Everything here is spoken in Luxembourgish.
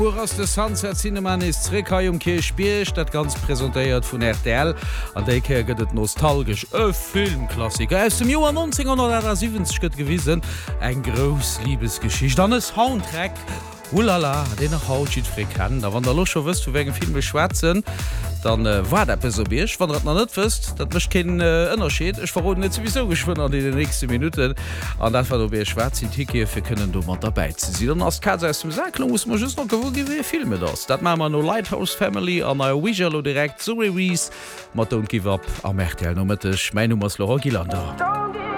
Aus de Sunset Cineman is Kirchbierch, dat ganz präsentéiert vun RTL an déi gëtt et nostalgisch Filmklassiker aus dem Joar 1970 gëtt gewiesen eng gros Liebesgeschicht an es Soundtrack. Ulala, den Haut schiet kennen, da wann der Locher wisst vu wegen Film beschwätzen, dann war der so biersch, wann dat net wisst, dat mech kein ënnerscheet. Ich verrot net sowieso geschwnnen an den nächste Minuten an dat war be Schwarz Tike fir können du mat dabei ze si. Dann as Katze aus dem Säklo muss man just noch gewo gewe Filme das. Dat ma man no Lighthouse Family an Wijalo direkt so Rees mat don't give up am Mächtel no metch mein Nummers Laura Gilander.